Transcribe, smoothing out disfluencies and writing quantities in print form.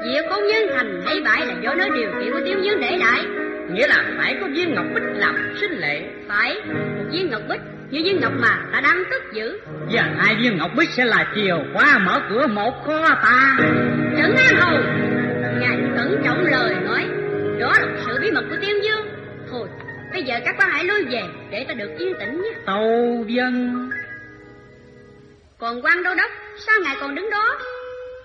Việc hôn nhân thành hay bại là do nơi điều kiện của Tiêu Dương để lại. Nghĩa là phải có viên ngọc bích làm sinh lệ. Phải, một viên ngọc bích như viên ngọc mà ta đang cất giữ. Và 2 viên ngọc bích sẽ là chìa khóa mở cửa một kho ta. Trấn An Hầu, ngài cẩn trọng lời nói. Đó là sự bí mật của Tiêu Dương. Thôi, bây giờ các quan hãy lui về để ta được yên tĩnh nhé. Tâu vâng. Còn quan đô đốc, sao ngài còn đứng đó?